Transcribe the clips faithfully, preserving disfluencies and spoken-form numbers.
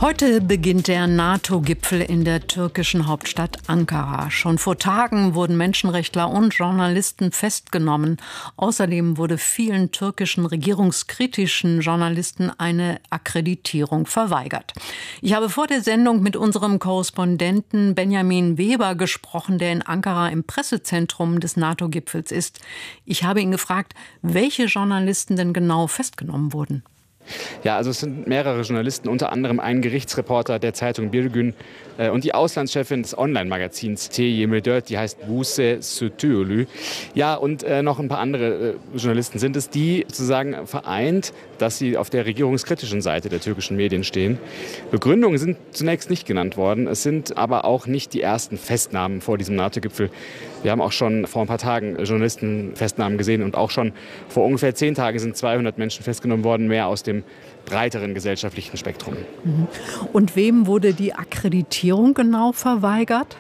Heute beginnt der NATO-Gipfel in der türkischen Hauptstadt Ankara. Schon vor Tagen wurden Menschenrechtler und Journalisten festgenommen. Außerdem wurde vielen türkischen regierungskritischen Journalisten eine Akkreditierung verweigert. Ich habe vor der Sendung mit unserem Korrespondenten Benjamin Weber gesprochen, der in Ankara im Pressezentrum des NATO-Gipfels ist. Ich habe ihn gefragt, welche Journalisten denn genau festgenommen wurden. Ja, also es sind mehrere Journalisten, unter anderem ein Gerichtsreporter der Zeitung Bir Gün äh, und die Auslandschefin des Online-Magazins T yirmi dört, die heißt Buse Sütüolü. Ja, und äh, noch ein paar andere äh, Journalisten sind es, die sozusagen vereint, dass sie auf der regierungskritischen Seite der türkischen Medien stehen. Begründungen sind zunächst nicht genannt worden. Es sind aber auch nicht die ersten Festnahmen vor diesem NATO-Gipfel. Wir haben auch schon vor ein paar Tagen Journalistenfestnahmen gesehen und auch schon vor ungefähr zehn Tagen sind zweihundert Menschen festgenommen worden, mehr aus dem breiteren gesellschaftlichen Spektrum. Und wem wurde die Akkreditierung genau verweigert?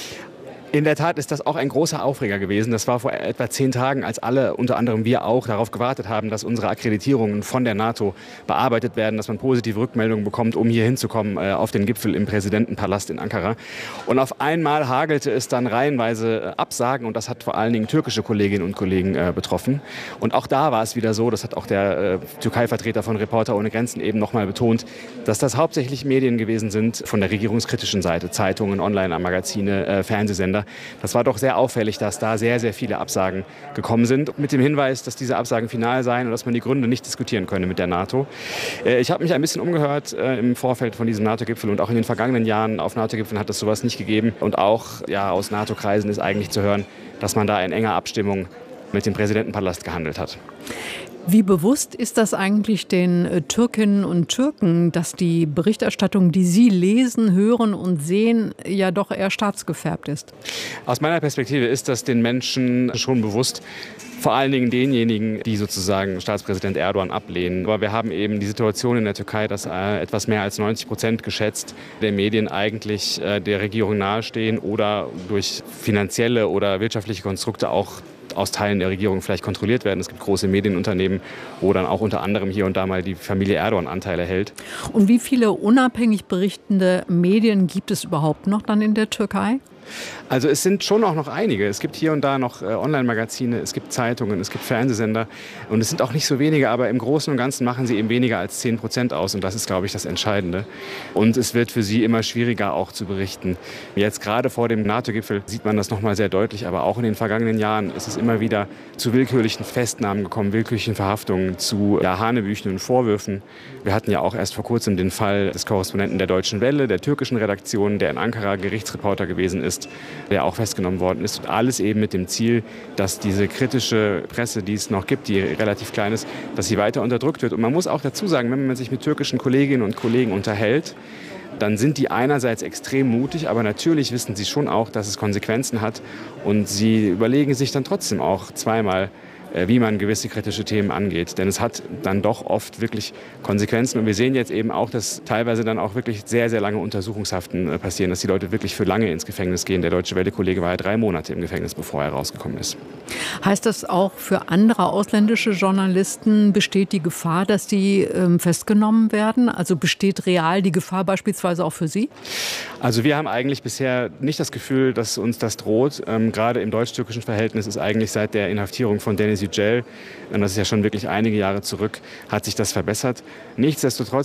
In der Tat ist das auch ein großer Aufreger gewesen. Das war vor etwa zehn Tagen, als alle, unter anderem wir auch, darauf gewartet haben, dass unsere Akkreditierungen von der NATO bearbeitet werden, dass man positive Rückmeldungen bekommt, um hier hinzukommen äh, auf den Gipfel im Präsidentenpalast in Ankara. Und auf einmal hagelte es dann reihenweise äh, Absagen und das hat vor allen Dingen türkische Kolleginnen und Kollegen äh, betroffen. Und auch da war es wieder so, das hat auch der äh, Türkei-Vertreter von Reporter ohne Grenzen eben nochmal betont, dass das hauptsächlich Medien gewesen sind von der regierungskritischen Seite, Zeitungen, Online-Magazine, äh, Fernsehsender. Das war doch sehr auffällig, dass da sehr, sehr viele Absagen gekommen sind. Mit dem Hinweis, dass diese Absagen final seien und dass man die Gründe nicht diskutieren könne mit der NATO. Ich habe mich ein bisschen umgehört im Vorfeld von diesem NATO-Gipfel und auch in den vergangenen Jahren auf NATO-Gipfeln hat es sowas nicht gegeben. Und auch ja, aus NATO-Kreisen ist eigentlich zu hören, dass man da in enger Abstimmung mit dem Präsidentenpalast gehandelt hat. Wie bewusst ist das eigentlich den äh, Türkinnen und Türken, dass die Berichterstattung, die sie lesen, hören und sehen, ja doch eher staatsgefärbt ist? Aus meiner Perspektive ist das den Menschen schon bewusst. Vor allen Dingen denjenigen, die sozusagen Staatspräsident Erdogan ablehnen. Aber wir haben eben die Situation in der Türkei, dass äh, etwas mehr als neunzig Prozent geschätzt der Medien eigentlich äh, der Regierung nahestehen oder durch finanzielle oder wirtschaftliche Konstrukte auch aus Teilen der Regierung vielleicht kontrolliert werden. Es gibt große Medienunternehmen, wo dann auch unter anderem hier und da mal die Familie Erdogan Anteile hält. Und wie viele unabhängig berichtende Medien gibt es überhaupt noch dann in der Türkei? Also es sind schon auch noch einige. Es gibt hier und da noch äh, Online-Magazine, es gibt Zeitungen, es gibt Fernsehsender und es sind auch nicht so wenige, aber im Großen und Ganzen machen sie eben weniger als zehn Prozent aus und das ist, glaube ich, das Entscheidende. Und es wird für sie immer schwieriger auch zu berichten. Jetzt gerade vor dem NATO-Gipfel sieht man das noch mal sehr deutlich, aber auch in den vergangenen Jahren ist es immer wieder zu willkürlichen Festnahmen gekommen, willkürlichen Verhaftungen, zu ja, hanebüchenden Vorwürfen. Wir hatten ja auch erst vor kurzem den Fall des Korrespondenten der Deutschen Welle, der türkischen Redaktion, der in Ankara Gerichtsreporter gewesen ist, der auch festgenommen worden ist. Und alles eben mit dem Ziel, dass diese kritische Presse, die es noch gibt, die relativ klein ist, dass sie weiter unterdrückt wird. Und man muss auch dazu sagen, wenn man sich mit türkischen Kolleginnen und Kollegen unterhält, dann sind die einerseits extrem mutig, aber natürlich wissen sie schon auch, dass es Konsequenzen hat. Und sie überlegen sich dann trotzdem auch zweimal, wie man gewisse kritische Themen angeht. Denn es hat dann doch oft wirklich Konsequenzen. Und wir sehen jetzt eben auch, dass teilweise dann auch wirklich sehr, sehr lange Untersuchungshaften passieren, dass die Leute wirklich für lange ins Gefängnis gehen. Der Deutsche Welle-Kollege war ja drei Monate im Gefängnis, bevor er rausgekommen ist. Heißt das auch für andere ausländische Journalisten besteht die Gefahr, dass die ähm, festgenommen werden? Also besteht real die Gefahr beispielsweise auch für Sie? Also wir haben eigentlich bisher nicht das Gefühl, dass uns das droht. Ähm, gerade im deutsch-türkischen Verhältnis ist eigentlich seit der Inhaftierung von Deniz Yücel, und das ist ja schon wirklich einige Jahre zurück, hat sich das verbessert. Nichtsdestotrotz